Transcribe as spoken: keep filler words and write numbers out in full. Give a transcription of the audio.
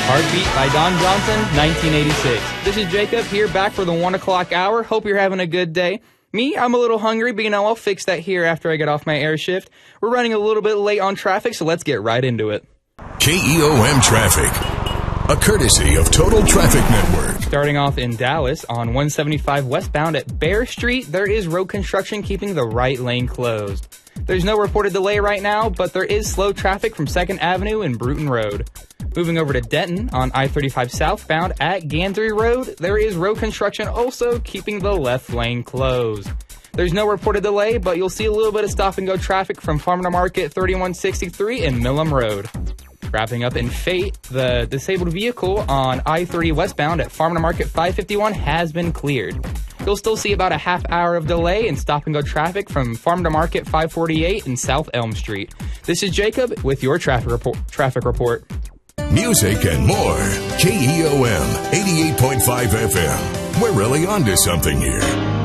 Heartbeat by Don Johnson, nineteen eighty-six. This is Jacob here back for the one o'clock hour. Hope you're having a good day. Me, I'm a little hungry, but you know, I'll fix that here after I get off my air shift. We're running a little bit late on traffic, so let's get right into it. K E O M Traffic, a courtesy of Total Traffic Network. Starting off in Dallas on one seventy-five westbound at Bear Street, there is road construction keeping the right lane closed. There's no reported delay right now, but there is slow traffic from second Avenue and Bruton Road. Moving over to Denton on I thirty-five southbound at Gantry Road, there is road construction also keeping the left lane closed. There's no reported delay, but you'll see a little bit of stop-and-go traffic from Farm to Market thirty-one sixty-three and Millam Road. Wrapping up in Fate, the disabled vehicle on I thirty westbound at Farm to Market five fifty-one has been cleared. You'll still see about a half hour of delay in stop-and-go traffic from Farm to Market five forty-eight and South Elm Street. This is Jacob with your traffic report. Traffic report. Music and more. K E O M eighty-eight point five F M. We're really onto something here.